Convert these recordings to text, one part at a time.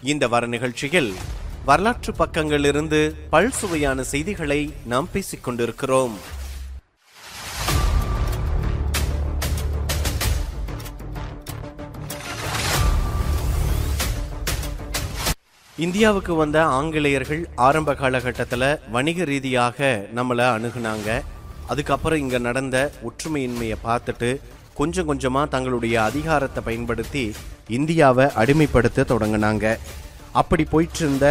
இந்த வார நிகழ்ச்சியில் வரலாற்று பக்கங்களிலிருந்து பல்சுவையான செய்திகளை நாம் பேசிக் கொண்டிருக்கிறோம். இந்தியாவுக்கு வந்த ஆங்கிலேயர்கள் ஆரம்ப காலகட்டத்தில் வணிக ரீதியாக நம்மளை அணுகுனாங்க. அதுக்கப்புறம் இங்கே நடந்த ஒற்றுமையின்மையை பார்த்துட்டு கொஞ்சம் கொஞ்சமாக தங்களுடைய அதிகாரத்தை பயன்படுத்தி இந்தியாவை அடிமைப்படுத்த தொடங்கினாங்க. அப்படி போயிட்டு இருந்த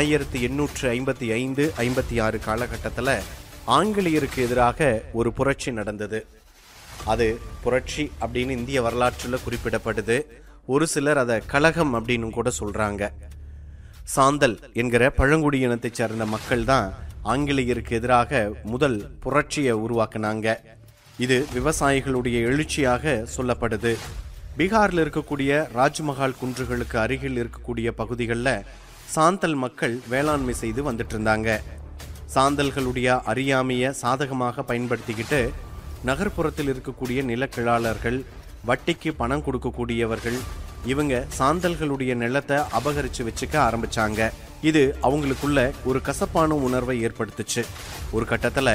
1855-56 காலகட்டத்தில் ஆங்கிலேயருக்கு எதிராக ஒரு புரட்சி நடந்தது. அது புரட்சி அப்படின்னு இந்திய வரலாற்றில் குறிப்பிடப்படுது. ஒரு சிலர் அதை கலகம் அப்படின்னு கூட சொல்கிறாங்க. சாந்தல் என்கிற பழங்குடியினத்தை சேர்ந்த மக்கள் தான் ஆங்கிலேயருக்கு எதிராக முதல் புரட்சியை உருவாக்குனாங்க. இது விவசாயிகளுடைய எழுச்சியாக சொல்லப்படுது. பீகாரில் இருக்கக்கூடிய ராஜ்மஹால் குன்றுகளுக்கு அருகில் இருக்கக்கூடிய பகுதிகளில் சாந்தல் மக்கள் வேளாண்மை செய்து வந்துட்டு இருந்தாங்க. சாந்தல்களுடைய அறியாமையை சாதகமாக பயன்படுத்திக்கிட்டு நகர்ப்புறத்தில் இருக்கக்கூடிய நிலக்கிழாளர்கள், வட்டிக்கு பணம் கொடுக்கக்கூடியவர்கள், இவங்க சாந்தல்களுடைய நிலத்தை அபகரித்து வச்சுக்க ஆரம்பிச்சாங்க. இது அவங்களுக்குள்ள ஒரு கசப்பான உணர்வை ஏற்படுத்துச்சு. ஒரு கட்டத்தில்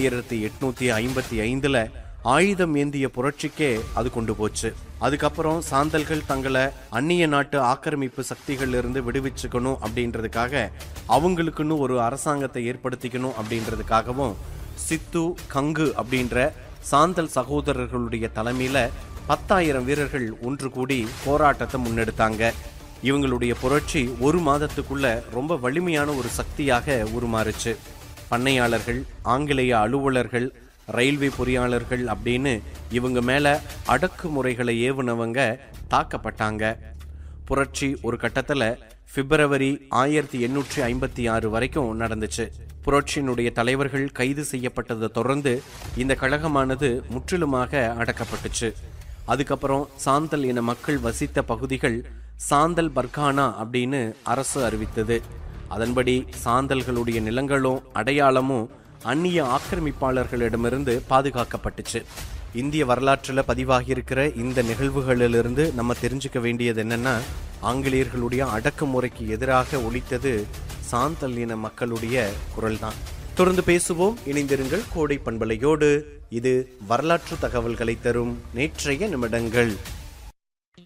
1855 ஆயுதம் ஏந்திய புரட்சிக்கே அது கொண்டு போச்சு. அதுக்கப்புறம் சாந்தல்கள் தங்களை அந்நிய நாட்டு ஆக்கிரமிப்பு சக்திகள் இருந்து விடுவிச்சுக்கணும் அப்படின்றதுக்காக அவங்களுக்குன்னு ஒரு அரசாங்கத்தை ஏற்படுத்திக்கணும் அப்படின்றதுக்காகவும் சித்து கங்கு அப்படின்ற சாந்தல் சகோதரர்களுடைய தலைமையில 10,000 வீரர்கள் ஒன்று கூடி போராட்டத்தை முன்னெடுத்தாங்க. இவங்களுடைய புரட்சி ஒரு மாதத்துக்குள்ள ரொம்ப வலிமையான ஒரு சக்தியாக உருமாறுச்சு. பண்ணையாளர்கள், ஆங்கிலேய அலுவலர்கள், ரயில்வே பொறியாளர்கள் அப்படின்னு இவங்க மேல அடக்குமுறைகளை ஏவுனவங்க தாக்கப்பட்டாங்க. புரட்சி ஒரு கட்டத்தில் பிப்ரவரி 1856 வரைக்கும் நடந்துச்சு. புரட்சியினுடைய தலைவர்கள் கைது செய்யப்பட்டதை தொடர்ந்து இந்த கழகமானது முற்றிலுமாக அடக்கப்பட்டுச்சு. அதுக்கப்புறம் சாந்தல் இன மக்கள் வசித்த பகுதிகள் சாந்தல் பர்கானா அப்படின்னு அரசு அறிவித்தது. அதன்படி சாந்தல்களுடைய நிலங்களும் அடையாளமும் அந்நிய ஆக்கிரமிப்பாளர்களிடமிருந்து பாதுகாக்கப்பட்டுச்சு. இந்திய வரலாற்றில் பதிவாகியிருக்கிற இந்த நிகழ்வுகளிலிருந்து நம்ம தெரிஞ்சுக்க வேண்டியது என்னன்னா, ஆங்கிலேயர்களுடைய அடக்குமுறைக்கு எதிராக ஒலித்தது சாந்தல் இன மக்களுடைய குரல் தான். தொடர்ந்து பேசுவோம், இணைந்திருங்கள் கோடை பண்பலையோடு. இது வரலாற்று தகவல்களை தரும் நேற்றைய நிமிடங்கள்.